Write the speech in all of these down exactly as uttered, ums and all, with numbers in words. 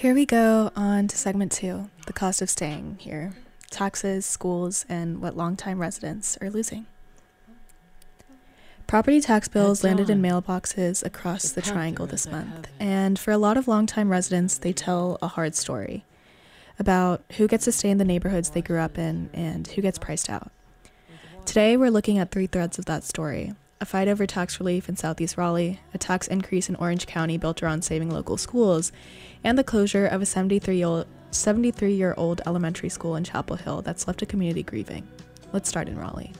Here we go on to segment two, the cost of staying here, taxes, schools, and what longtime residents are losing. Property tax bills landed in mailboxes across the triangle this month, and for a lot of longtime residents, they tell a hard story about who gets to stay in the neighborhoods they grew up in and who gets priced out. Today, we're looking at three threads of that story: a fight over tax relief in Southeast Raleigh, a tax increase in Orange County built around saving local schools, and the closure of a seventy-three-year-old elementary school in Chapel Hill that's left a community grieving. Let's start in Raleigh.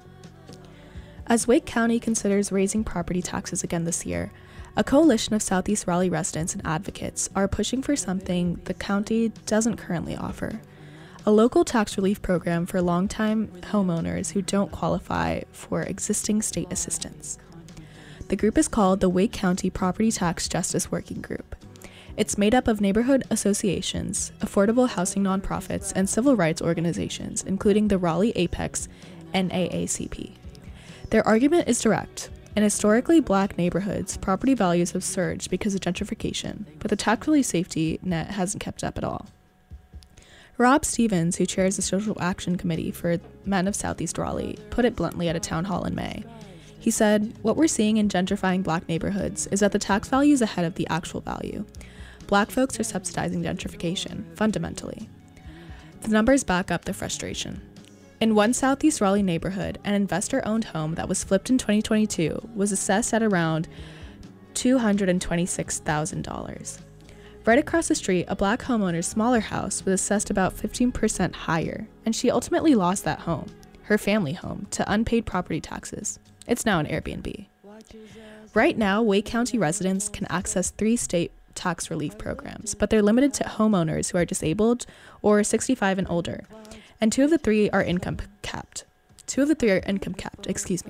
As Wake County considers raising property taxes again this year, a coalition of Southeast Raleigh residents and advocates are pushing for something the county doesn't currently offer: a local tax relief program for longtime homeowners who don't qualify for existing state assistance. The group is called the Wake County Property Tax Justice Working Group. It's made up of neighborhood associations, affordable housing nonprofits, and civil rights organizations, including the Raleigh Apex N double A C P. Their argument is direct. In historically black neighborhoods, property values have surged because of gentrification, but the tax relief safety net hasn't kept up at all. Rob Stevens, who chairs the Social Action Committee for Men of Southeast Raleigh, put it bluntly at a town hall in May. He said, "What we're seeing in gentrifying black neighborhoods is that the tax value is ahead of the actual value. Black folks are subsidizing gentrification, fundamentally." The numbers back up the frustration. In one Southeast Raleigh neighborhood, an investor-owned home that was flipped in twenty twenty-two was assessed at around two hundred twenty-six thousand dollars. Right across the street, a black homeowner's smaller house was assessed about fifteen percent higher, and she ultimately lost that home, her family home, to unpaid property taxes. It's now an Airbnb. Right now, Wake County residents can access three state tax relief programs, but they're limited to homeowners who are disabled or sixty-five and older, and two of the three are income capped. Two of the three are income capped, excuse me.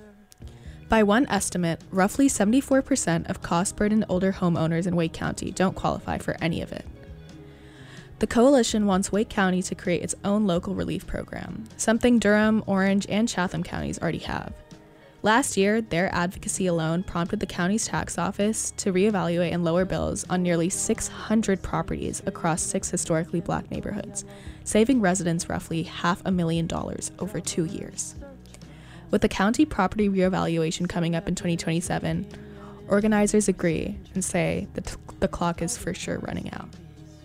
By one estimate, roughly seventy-four percent of cost-burdened older homeowners in Wake County don't qualify for any of it. The coalition wants Wake County to create its own local relief program, something Durham, Orange, and Chatham counties already have. Last year, their advocacy alone prompted the county's tax office to reevaluate and lower bills on nearly six hundred properties across six historically black neighborhoods, saving residents roughly half a million dollars over two years. With the county property reevaluation coming up in twenty twenty-seven, organizers agree and say that t- the clock is for sure running out.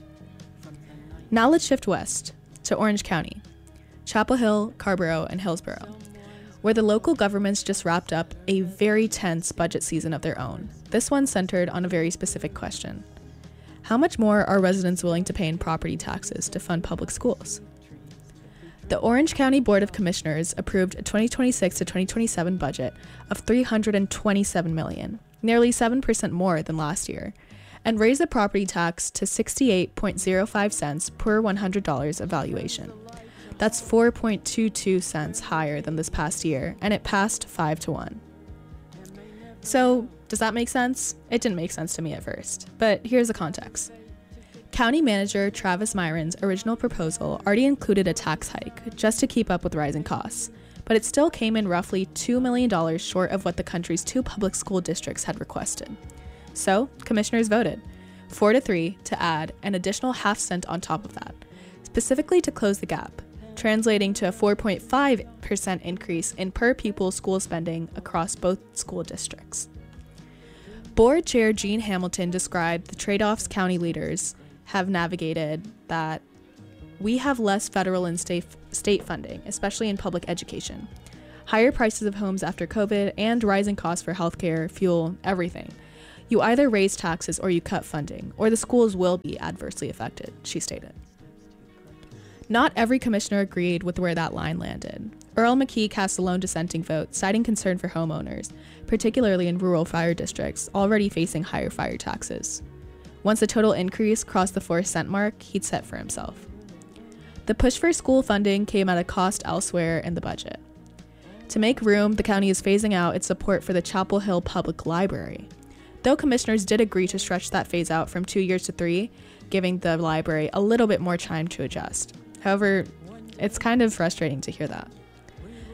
Now let's shift west to Orange County, Chapel Hill, Carrboro, and Hillsborough, where the local governments just wrapped up a very tense budget season of their own. This one centered on a very specific question: how much more are residents willing to pay in property taxes to fund public schools? The Orange County Board of Commissioners approved a twenty twenty-six to twenty twenty-seven budget of three hundred twenty-seven million dollars, nearly seven percent more than last year, and raised the property tax to sixty-eight point zero five cents per one hundred dollars of valuation. That's four point two two cents higher than this past year, and it passed five to one. So, does that make sense? It didn't make sense to me at first, but here's the context. County Manager Travis Myron's original proposal already included a tax hike just to keep up with rising costs, but it still came in roughly two million dollars short of what the country's two public school districts had requested. So, commissioners voted, four to three, to add an additional half cent on top of that, specifically to close the gap, translating to a four point five percent increase in per-pupil school spending across both school districts. Board Chair Gene Hamilton described the trade-offs county leaders have navigated: that we have less federal and state, state funding, especially in public education, higher prices of homes after COVID, and rising costs for healthcare, fuel, everything. You either raise taxes or you cut funding, or the schools will be adversely affected, she stated. Not every commissioner agreed with where that line landed. Earl McKee cast a lone dissenting vote, citing concern for homeowners, particularly in rural fire districts already facing higher fire taxes. Once the total increase crossed the four cent mark, he'd set for himself. The push for school funding came at a cost elsewhere in the budget. To make room, the county is phasing out its support for the Chapel Hill Public Library. Though commissioners did agree to stretch that phase out from two years to three, giving the library a little bit more time to adjust. However, it's kind of frustrating to hear that.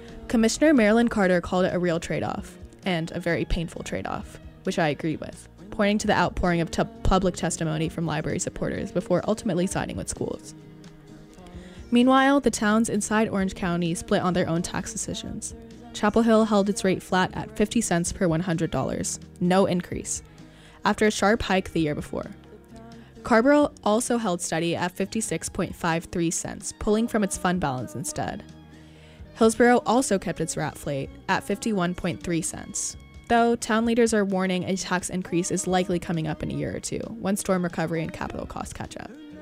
Commissioner Marilyn Carter called it a real trade-off, and a very painful trade-off, which I agree with. pointing to the outpouring of t- public testimony from library supporters before ultimately siding with schools. Meanwhile, the towns inside Orange County split on their own tax decisions. Chapel Hill held its rate flat at fifty cents per one hundred dollars, no increase, after a sharp hike the year before. Carrboro also held steady at fifty-six point five three cents, pulling from its fund balance instead. Hillsborough also kept its rat rate at fifty-one point three cents, though town leaders are warning a tax increase is likely coming up in a year or two, when storm recovery and capital costs catch up.